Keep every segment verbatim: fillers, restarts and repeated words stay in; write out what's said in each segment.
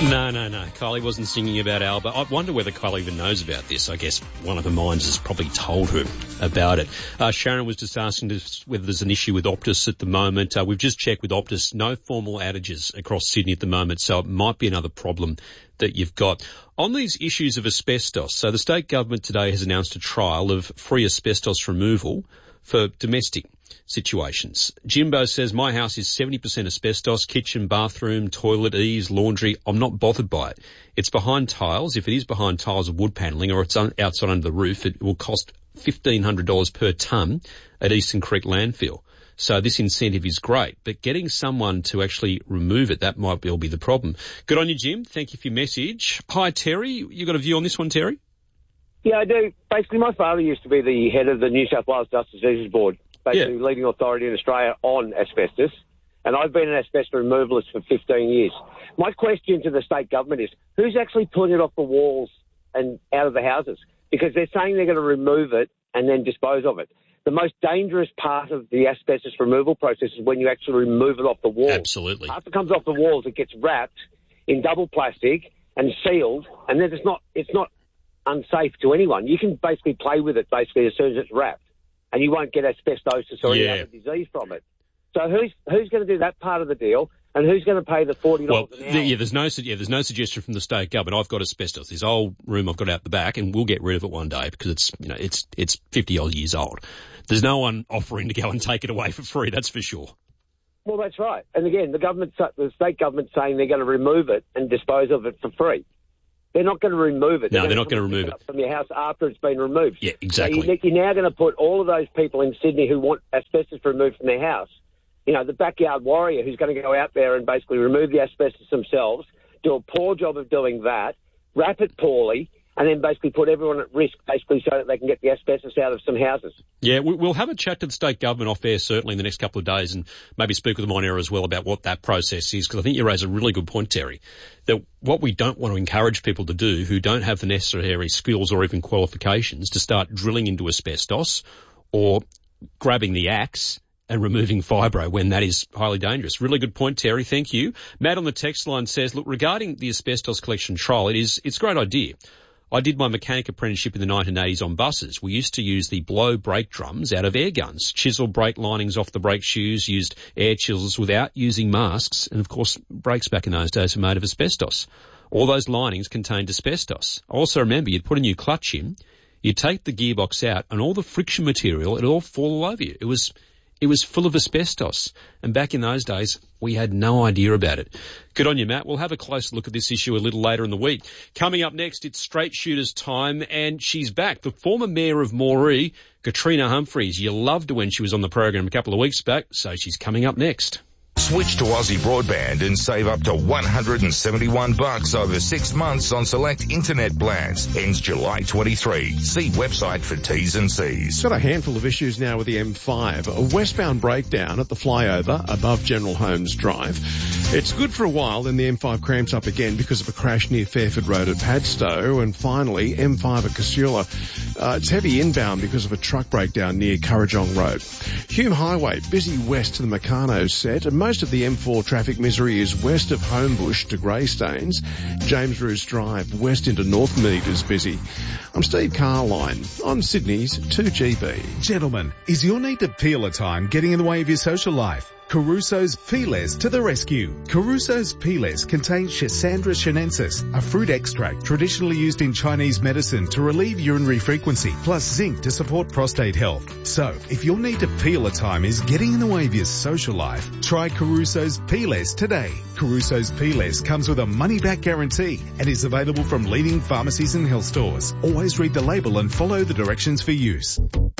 No, no, no. Kylie wasn't singing about Alba. I wonder whether Kylie even knows about this. I guess one of her minds has probably told her about it. Uh, Sharon was just asking us whether there's an issue with Optus at the moment. Uh, we've just checked with Optus. No formal outages across Sydney at the moment, so it might be another problem that you've got. On these issues of asbestos, so the state government today has announced a trial of free asbestos removal for domestic situations. Jimbo says, my house is seventy percent asbestos, kitchen, bathroom, toilet, eaves, laundry. I'm not bothered by it. It's behind tiles. If it is behind tiles or wood panelling or it's un- outside under the roof, it will cost fifteen hundred dollars per tonne at Eastern Creek Landfill. So this incentive is great, but getting someone to actually remove it, that might well be the problem. Good on you, Jim. Thank you for your message. Hi, Terry. You got a view on this one, Terry? Yeah, I do. Basically, my father used to be the head of the New South Wales Dust Diseases Board, basically yeah. leading authority in Australia on asbestos, and I've been an asbestos removalist for fifteen years. My question to the state government is, who's actually putting it off the walls and out of the houses? Because they're saying they're going to remove it and then dispose of it. The most dangerous part of the asbestos removal process is when you actually remove it off the walls. Absolutely. After it comes off the walls, it gets wrapped in double plastic and sealed, and then it's not it's not unsafe to anyone. You can basically play with it basically as soon as it's wrapped, and you won't get asbestosis or yeah. any other disease from it. So who's who's going to do that part of the deal, and who's going to pay the forty dollars well, an hour? Yeah, there's no yeah, there's no suggestion from the state government. I've got asbestos. This old room I've got out the back, and we'll get rid of it one day because it's you know it's it's fifty odd years old. There's no one offering to go and take it away for free. That's for sure. Well, that's right. And again, the government, the state government's saying they're going to remove it and dispose of it for free. They're not going to remove it. No, they're, they're not going to remove it. it from your house after it's been removed. Yeah, exactly. So you're now going to put all of those people in Sydney who want asbestos removed from their house, you know, the backyard warrior who's going to go out there and basically remove the asbestos themselves, do a poor job of doing that, wrap it poorly, and then basically put everyone at risk, basically, so that they can get the asbestos out of some houses. Yeah, we'll have a chat to the state government off air, certainly, in the next couple of days, and maybe speak with them on air as well about what that process is, because I think you raise a really good point, Terry, that what we don't want to encourage people to do who don't have the necessary skills or even qualifications to start drilling into asbestos or grabbing the axe and removing fibro when that is highly dangerous. Really good point, Terry. Thank you. Matt on the text line says, look, regarding the asbestos collection trial, it is, it's a great idea. I did my mechanic apprenticeship in the nineteen eighties on buses. We used to use the blow brake drums out of air guns, chisel brake linings off the brake shoes, used air chillers without using masks, and of course brakes back in those days were made of asbestos. All those linings contained asbestos. I also remember you'd put a new clutch in, you'd take the gearbox out, and all the friction material, it'd all fall all over you. It was It was full of asbestos. And back in those days, we had no idea about it. Good on you, Matt. We'll have a closer look at this issue a little later in the week. Coming up next, it's Straight Shooters time, and she's back. The former mayor of Moree, Katrina Humphries. You loved her when she was on the program a couple of weeks back, so she's coming up next. Switch to Aussie Broadband and save up to one hundred seventy-one bucks over six months on select internet plans. Ends July twenty-third. See website for T's and C's. Got a handful of issues now with the M five. A westbound breakdown at the flyover above General Holmes Drive. It's good for a while, then the M five cramps up again because of a crash near Fairford Road at Padstow. And finally, M five at Casula. Uh, it's heavy inbound because of a truck breakdown near Currajong Road. Hume Highway, busy west to the Meccano set. And most of the M four traffic misery is west of Homebush to Greystanes. James Roos Drive, west into Northmead is busy. I'm Steve Carline on Sydney's two G B. Gentlemen, is your need to peel a time getting in the way of your social life? Caruso's Peelers to the rescue. Caruso's Peelers contain Schisandra chinensis, a fruit extract traditionally used in Chinese medicine to relieve urinary frequency, plus zinc to support prostate health. So, if your need to peel a time is getting in the way of your social life, try Caruso's Peelers today. Caruso's Peelers comes with a money-back guarantee and is available from leading pharmacies and health stores. Always read the label and follow the directions for use.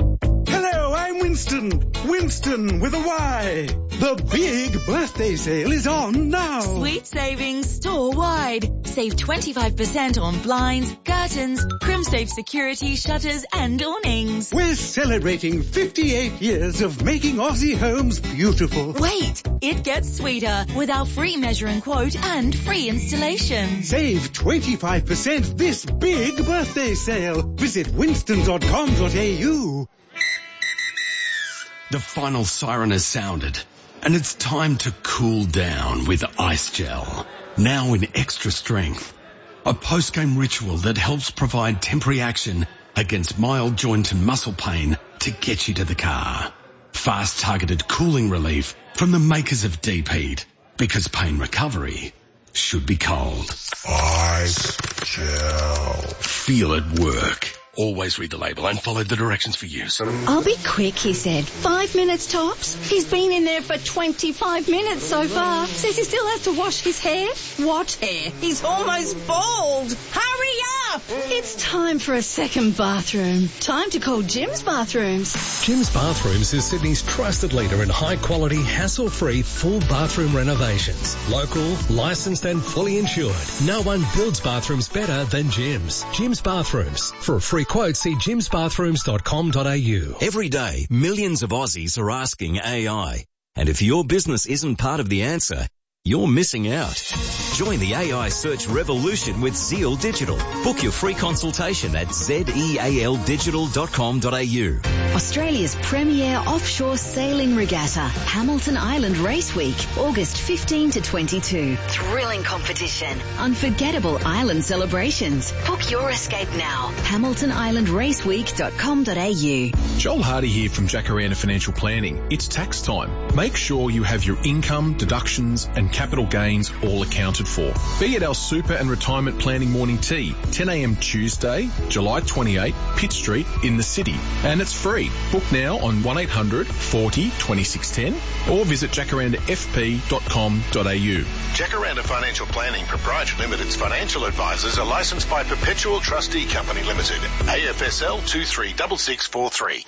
Hello, I'm Winston. Winston with a Y. The big birthday sale is on now. Sweet savings store-wide. Save twenty-five percent on blinds, curtains, CrimSafe security, shutters and awnings. We're celebrating fifty-eight years of making Aussie homes beautiful. Wait, it gets sweeter with our free measure and quote and free installation. Save twenty-five percent this big birthday sale. Visit winston dot com dot a u. The final siren has sounded, and it's time to cool down with Ice Gel. now in extra strength. A post-game ritual that helps provide temporary action against mild joint and muscle pain to get you to the car. Fast targeted cooling relief from the makers of Deep Heat, because pain recovery should be cold. Ice Gel. Feel it work. Always read the label and follow the directions for use. I'll be quick, he said. Five minutes tops. He's been in there for twenty-five minutes so far. Says he still has to wash his hair. What hair? He's almost bald. Hurry up! It's time for a second bathroom. Time to call Jim's Bathrooms. Jim's Bathrooms is Sydney's trusted leader in high-quality, hassle-free, full bathroom renovations. Local, licensed and fully insured. No one builds bathrooms better than Jim's. Jim's Bathrooms. For a free quote, see jims bathrooms dot com dot a u. Every day, millions of Aussies are asking A I. And if your business isn't part of the answer, you're missing out. Join the A I search revolution with Zeal Digital. Book your free consultation at zeal digital dot com dot a u. Australia's premier offshore sailing regatta, Hamilton Island Race Week, August fifteenth to twenty-two. Thrilling competition, unforgettable island celebrations. Book your escape now. hamilton island race week dot com dot a u. Joel Hardy here from Jacaranda Financial Planning. It's tax time. Make sure you have your income, deductions and capital gains all accounted for. Be at our super and retirement planning morning tea, ten a m Tuesday, July twenty-eighth, Pitt Street in the city. And it's free. Book now on one eight hundred forty twenty-six ten or visit jacaranda f p dot com dot a u. Jacaranda Financial Planning Proprietary Limited's financial advisors are licensed by Perpetual Trustee Company Limited, A F S L two three six six four three.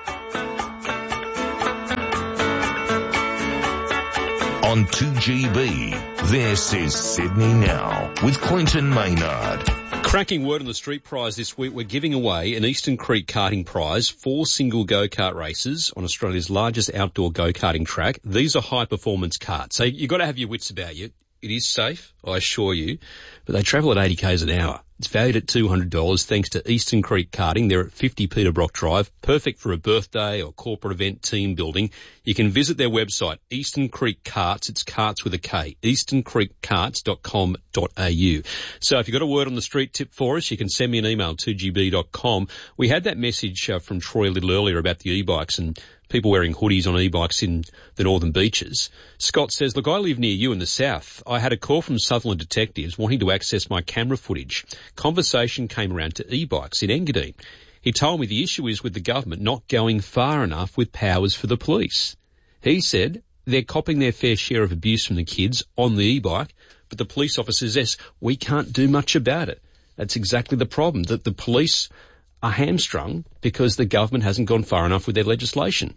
On two G B, this is Sydney Now with Quentin Maynard. Cracking word on the street prize this week. We're giving away an Eastern Creek karting prize, four single go-kart races on Australia's largest outdoor go-karting track. These are high-performance karts. So you've got to have your wits about you. It is safe, I assure you, but they travel at eighty k's an hour. It's valued at two hundred dollars thanks to Eastern Creek Karting. They're at fifty Peter Brock Drive, perfect for a birthday or corporate event, team building. You can visit their website, Eastern Creek Karts. It's karts with a K, eastern creek karts dot com dot a u. So if you've got a word on the street tip for us, you can send me an email, two g b dot com. We had that message uh, from Troy a little earlier about the e-bikes and people wearing hoodies on e-bikes in the northern beaches. Scott says, look, I live near you in the south. I had a call from Sutherland detectives wanting to access my camera footage. Conversation came around to e-bikes in Engadine. He told me the issue is with the government not going far enough with powers for the police. He said they're copping their fair share of abuse from the kids on the e-bike, but the police officers, yes, we can't do much about it. That's exactly the problem, that the police are hamstrung because the government hasn't gone far enough with their legislation.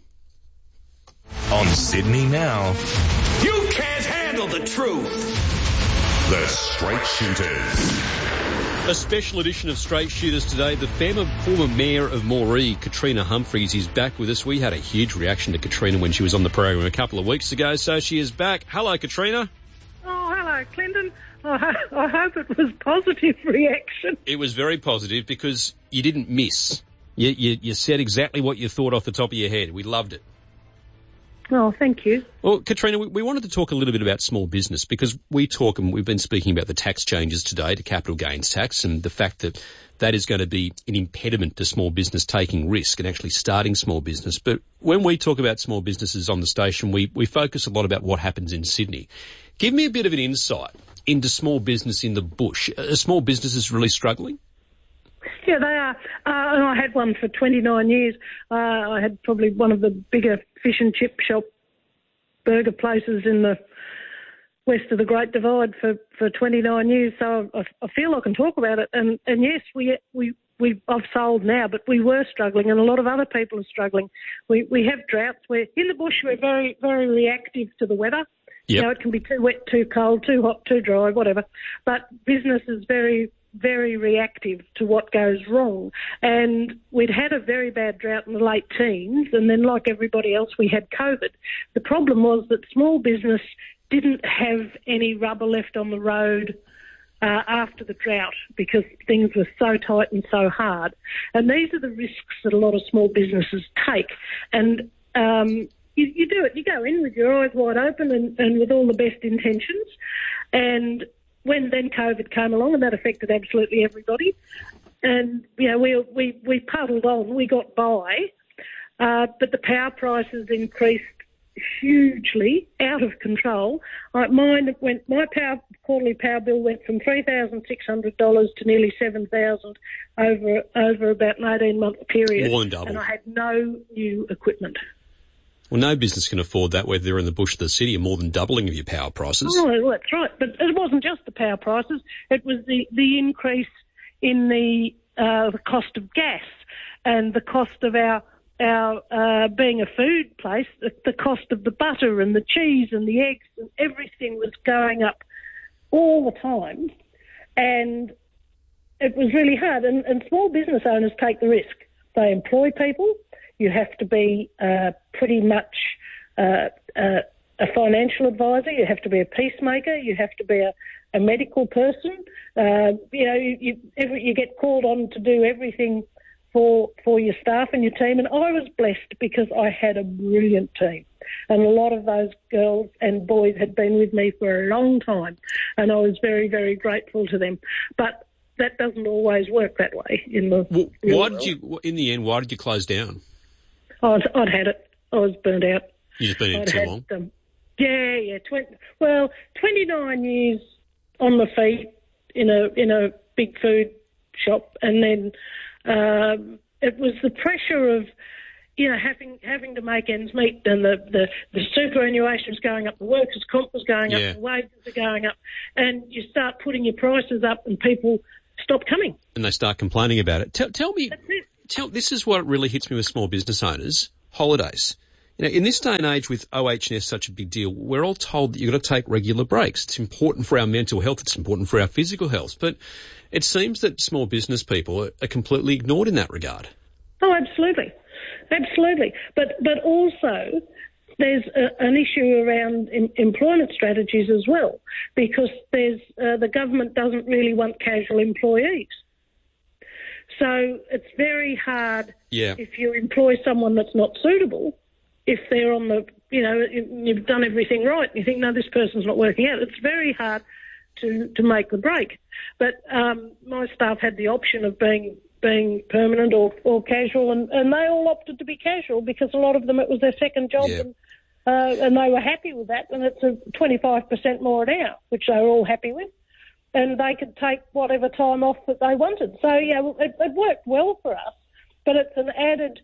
On Sydney Now, you can't handle the truth. The Straight Shooters. A special edition of Straight Shooters today. The former, former mayor of Moree, Katrina Humphries, is back with us. We had a huge reaction to Katrina when she was on the program a couple of weeks ago, so she is back. Hello, Katrina. Oh, hello, Clinton. I, I hope it was positive reaction. It was very positive because you didn't miss. You, you, you said exactly what you thought off the top of your head. We loved it. Oh, thank you. Well, Katrina, we, we wanted to talk a little bit about small business because we talk, and we've been speaking about the tax changes today to capital gains tax and the fact that that is going to be an impediment to small business taking risk and actually starting small business. But when we talk about small businesses on the station, we, we focus a lot about what happens in Sydney. Give me a bit of an insight into small business in the bush. Are small businesses really struggling? Yeah, they are. Uh, and I had one for twenty-nine years. Uh, I had probably one of the bigger fish and chip shop burger places in the west of the Great Divide for, for twenty-nine years. So I, I feel I can talk about it. And, and yes, we we we I've sold now, but we were struggling, and a lot of other people are struggling. We we have droughts. We're in the bush. We're very very reactive to the weather. Yep. You know, it can be too wet, too cold, too hot, too dry, whatever. But business is very very reactive to what goes wrong. And we'd had a very bad drought in the late teens, and then like everybody else, we had COVID. The problem was that small business didn't have any rubber left on the road uh, after the drought because things were so tight and so hard. And these are the risks that a lot of small businesses take. And um, you, you do it, you go in with your eyes wide open and, and with all the best intentions. And when then COVID came along, and that affected absolutely everybody, and, you know, we we, we puddled on, we got by, uh, but the power prices increased hugely, out of control. Like mine went, my power quarterly power bill went from three thousand six hundred dollars to nearly seven thousand dollars over over about an eighteen month period. More than double. And I had no new equipment. Well, no business can afford that, whether they're in the bush or the city, more than doubling of your power prices. Oh, well, that's right. But it wasn't just the power prices. It was the, the increase in the, uh, the cost of gas and the cost of our Our uh, being a food place, the, the cost of the butter and the cheese and the eggs and everything was going up all the time, and it was really hard. And, and small business owners take the risk. They employ people. You have to be uh, pretty much uh, uh, a financial advisor. You have to be a peacemaker. You have to be a, a medical person. Uh, you know, you, you, every, you get called on to do everything for for your staff and your team, and I was blessed because I had a brilliant team, and a lot of those girls and boys had been with me for a long time, and I was very, very grateful to them. But that doesn't always work that way in the well, why did you, in the end, why did you close down? I'd, I'd had it. I was burnt out. You just been in I'd too had, long? Um, yeah, yeah. twenty, well, twenty-nine years on the feet in a in a big food shop, and then Um, it was the pressure of, you know, having having to make ends meet, and the, the, the superannuation was going up, the workers' comp was going Yeah. up, the wages are going up, and you start putting your prices up and people stop coming. And they start complaining about it. Tell, tell me, tell, this is what really hits me with small business owners, holidays. You know, in this day and age with O H and S such a big deal, we're all told that you've got to take regular breaks. It's important for our mental health. It's important for our physical health. But it seems that small business people are, are completely ignored in that regard. Oh, absolutely. Absolutely. But, but also there's a, an issue around em- employment strategies as well, because there's, uh, the government doesn't really want casual employees. So it's very hard yeah. if you employ someone that's not suitable. If they're on the, you know, you've done everything right, and you think, no, this person's not working out, it's very hard to, to make the break. But um, my staff had the option of being being permanent or, or casual, and, and they all opted to be casual because a lot of them, it was their second job, yeah. and, uh, and they were happy with that, and it's a twenty-five percent more an hour, which they were all happy with. And they could take whatever time off that they wanted. So, yeah, it, it worked well for us, but it's an added...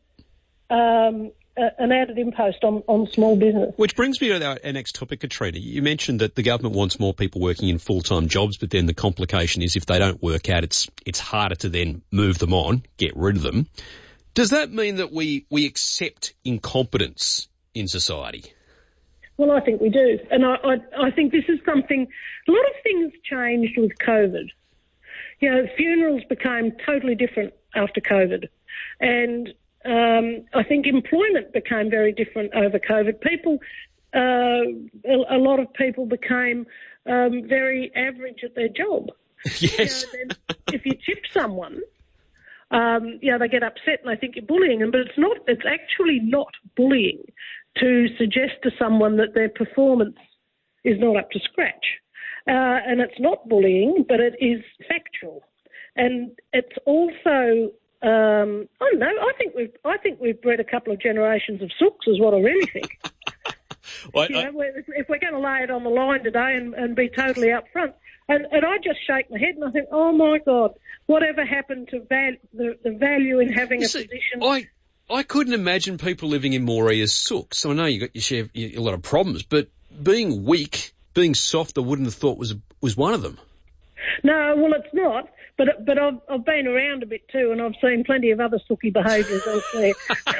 Um, an added impost on, on small business. Which brings me to our, our next topic, Katrina. You mentioned that the government wants more people working in full-time jobs, but then the complication is if they don't work out, it's it's harder to then move them on, get rid of them. Does that mean that we, we accept incompetence in society? Well, I think we do. And I, I, I think this is something, a lot of things changed with COVID. You know, funerals became totally different after COVID. And Um, I think employment became very different over COVID. People, uh, a, a lot of people became um, very average at their job. Yes. You know, if you tip someone, um, you know, they get upset and they think you're bullying them, but it's not. It's actually not bullying to suggest to someone that their performance is not up to scratch. Uh, and it's not bullying, but it is factual. And it's also... Um, I don't know. I think we've. I think we've bred a couple of generations of sooks, is what I really think. well, you I, know, we're, if we're going to lay it on the line today and, and be totally upfront, and, and I just shake my head and I think, oh my God, whatever happened to val- the, the value in having a see, position? I I couldn't imagine people living in Moree as sooks. So I know you got you share a lot of problems, but being weak, being soft, I wouldn't have thought was was one of them. No, well, it's not. But but I've I've been around a bit too, and I've seen plenty of other sooky behaviours elsewhere.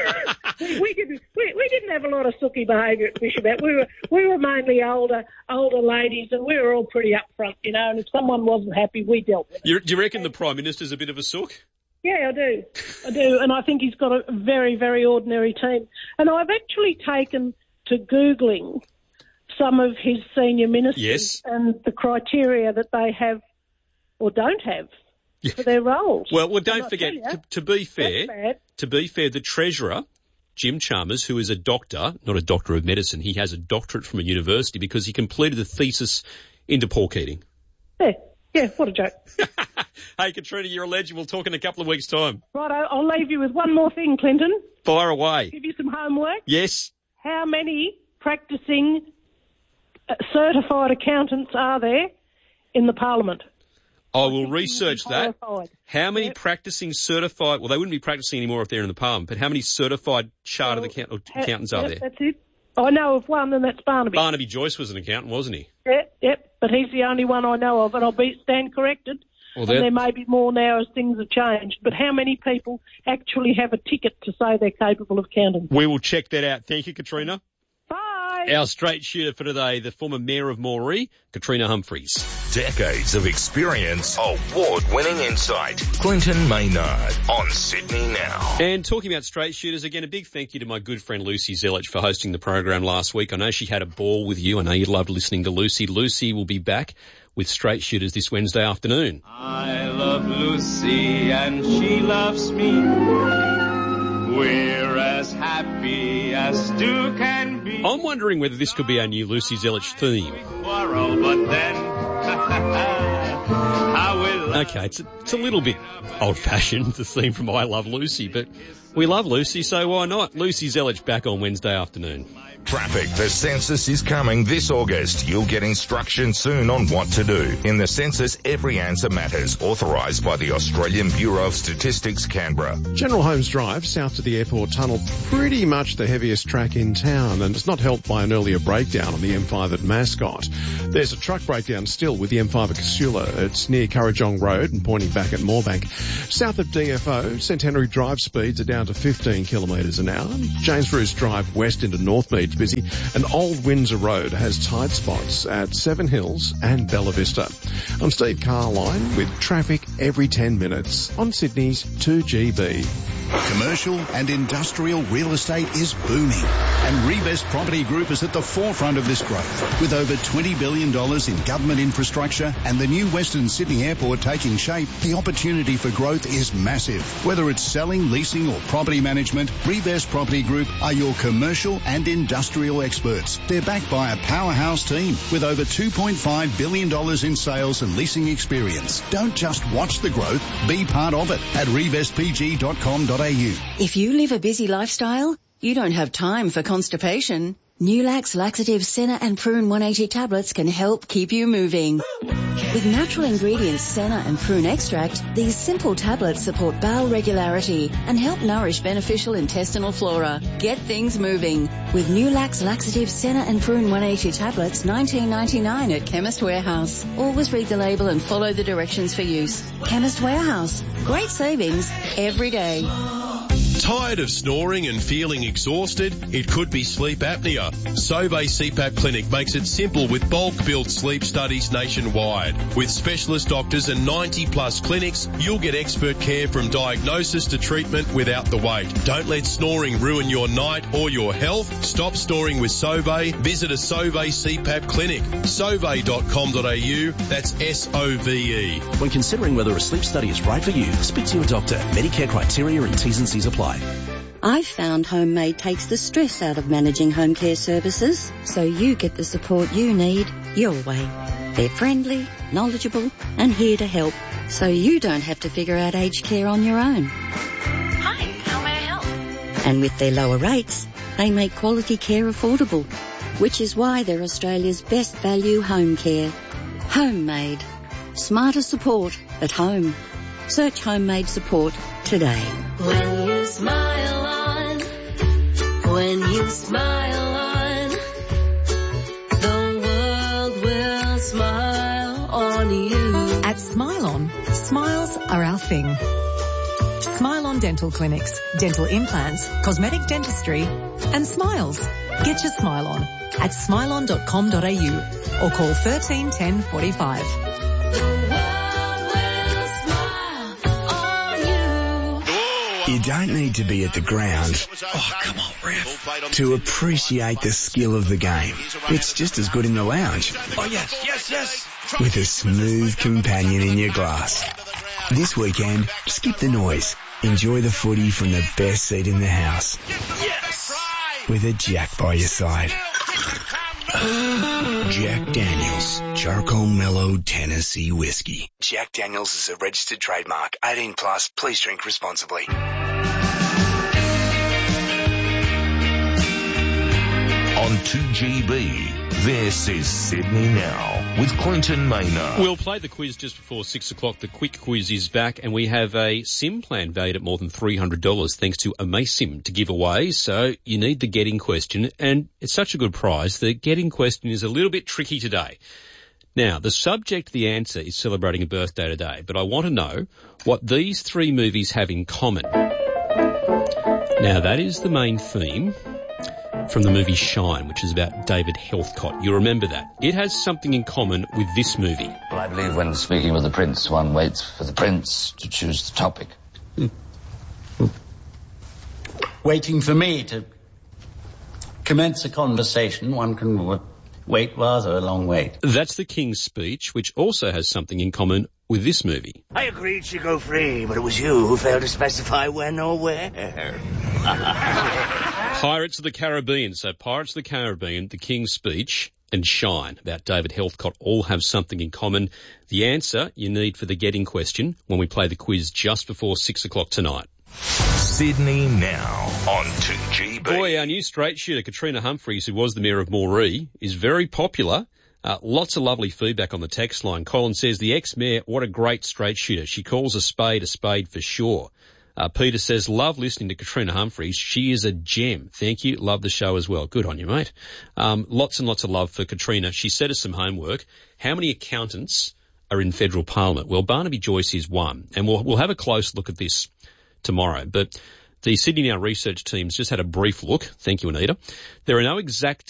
we, we didn't we, we didn't have a lot of sooky behaviour at Fisherbat. We were we were mainly older older ladies, and we were all pretty upfront, you know. And if someone wasn't happy, we dealt with it. You, do you reckon the Prime Minister's a bit of a sook? Yeah, I do. I do, and I think he's got a very very ordinary team. And I've actually taken to Googling some of his senior ministers yes. and the criteria that they have or don't have. Yeah. For their roles. Well, well, don't forget, you, to, to be fair, to be fair, the Treasurer, Jim Chalmers, who is a doctor, not a doctor of medicine, he has a doctorate from a university because he completed a thesis into pork eating. Yeah, yeah, what a joke. Hey, Katrina, you're a legend. We'll talk in a couple of weeks' time. Right, I'll leave you with one more thing, Clinton. Fire away. Give you some homework. Yes. How many practising uh, certified accountants are there in the Parliament? I will research that. Qualified. How many Yep. practising certified, well, they wouldn't be practising anymore if they're in the Parliament, but how many certified chartered Well, account, ha- accountants are yep, there? That's it. I know of one, and that's Barnaby. Barnaby Joyce was an accountant, wasn't he? Yep, yep, but he's the only one I know of, and I'll be stand corrected. Well, and that- there may be more now as things have changed. But how many people actually have a ticket to say they're capable of counting? We will check that out. Thank you, Katrina. Bye. Our straight shooter for today, the former Mayor of Moree, Katrina Humphries. Decades of experience, award-winning insight. Clinton Maynard on Sydney Now. And talking about straight shooters, again, a big thank you to my good friend Lucy Zelich for hosting the program last week. I know she had a ball with you. I know you loved listening to Lucy. Lucy will be back with straight shooters this Wednesday afternoon. I love Lucy and she loves me. We're as happy as two can be. I'm wondering whether this could be our new Lucy Zelich theme. Quarrel, but then how will Okay, it's a, it's a little bit old-fashioned, the theme from I Love Lucy, but we love Lucy, so why not? Lucy Zelich back on Wednesday afternoon. Traffic. The census is coming this August. You'll get instruction soon on what to do. In the census, every answer matters. Authorised by the Australian Bureau of Statistics, Canberra. General Holmes Drive, south to the airport tunnel, pretty much the heaviest track in town, and it's not helped by an earlier breakdown on the M five at Mascot. There's a truck breakdown still with the M five at Casula. It's near Currajong Road and pointing back at Moorebank. South of D F O, Centenary Drive speeds are down to fifteen kilometres an hour. James Bruce Drive west into Northmead's busy, and Old Windsor Road has tight spots at Seven Hills and Bella Vista. I'm Steve Carline with traffic every ten minutes on Sydney's two G B. Commercial and industrial real estate is booming, and Revest Property Group is at the forefront of this growth. With over twenty billion dollars in government infrastructure and the new Western Sydney Airport taking shape, the opportunity for growth is massive. Whether it's selling, leasing or property management, Revest Property Group are your commercial and industrial experts. They're backed by a powerhouse team with over two point five billion dollars in sales and leasing experience. Don't just watch the growth, be part of it at revest p g dot com dot a u. If you live a busy lifestyle, you don't have time for constipation. Nulax Laxative Senna and Prune one eighty tablets can help keep you moving. With natural ingredients Senna and Prune extract, these simple tablets support bowel regularity and help nourish beneficial intestinal flora. Get things moving with Nulax Laxative Senna and Prune one eighty tablets, nineteen ninety-nine at Chemist Warehouse. Always read the label and follow the directions for use. Chemist Warehouse. Great savings every day. Tired of snoring and feeling exhausted? It could be sleep apnea. Sauve C PAP Clinic makes it simple with bulk-built sleep studies nationwide. With specialist doctors and ninety plus clinics, you'll get expert care from diagnosis to treatment without the wait. Don't let snoring ruin your night or your health. Stop snoring with Sauve. Visit a Sauve C PAP Clinic. sauve dot com dot a u. That's S O V E. When considering whether a sleep study is right for you, speak to your doctor. Medicare criteria and T's and C's apply. I've found Homemade takes the stress out of managing home care services, so you get the support you need your way. They're friendly, knowledgeable, and here to help, so you don't have to figure out aged care on your own. Hi, how may I help? And with their lower rates, they make quality care affordable, which is why they're Australia's best value home care. Homemade. Smarter support at home. Search Homemade support today. When you smile on, when you smile on, the world will smile on you. At Smile On, smiles are our thing. Smile On Dental Clinics, dental implants, cosmetic dentistry, and smiles. Get your smile on at smile on dot com dot a u or call thirteen ten forty-five. You don't need to be at the ground, oh come on ref, to appreciate the skill of the game. It's just as good in the lounge. Oh yes, yes, yes. With a smooth companion in your glass. This weekend, skip the noise. Enjoy the footy from the best seat in the house. Yes. With a Jack by your side. Jack Daniels, Charcoal Mellowed Tennessee Whiskey. Jack Daniels is a registered trademark. eighteen plus, please drink responsibly. On two G B, this is Sydney Now with Clinton Maynard. We'll play the quiz just before six o'clock. The quick quiz is back, and we have a SIM plan valued at more than three hundred dollars thanks to AmaSIM to give away. So you need the getting question, and it's such a good prize. The getting question is a little bit tricky today. Now, the subject, the answer, is celebrating a birthday today, but I want to know what these three movies have in common. Now, that is the main theme from the movie Shine, which is about David Heathcote. You remember that. It has something in common with this movie. Well, I believe when speaking with the prince, one waits for the prince to choose the topic. Waiting for me to commence a conversation, one can w- wait rather a long wait. That's the King's Speech, which also has something in common with this movie. I agreed she'd go free, but it was you who failed to specify when or where. Pirates of the Caribbean. So Pirates of the Caribbean, The King's Speech, and Shine about David Heathcote all have something in common. The answer you need for the getting question when we play the quiz just before six o'clock tonight. Sydney Now on two G B. Boy, our new straight shooter, Katrina Humphries, who was the Mayor of Moree, is very popular. Uh, lots of lovely feedback on the text line. Colin says, the ex-mayor, what a great straight shooter. She calls a spade a spade for sure. Uh, Peter says, love listening to Katrina Humphries. She is a gem. Thank you. Love the show as well. Good on you, mate. Um, lots and lots of love for Katrina. She set us some homework. How many accountants are in federal parliament? Well, Barnaby Joyce is one, and we'll, we'll have a close look at this tomorrow. But the Sydney Now research team's just had a brief look. Thank you, Anita. There are no exact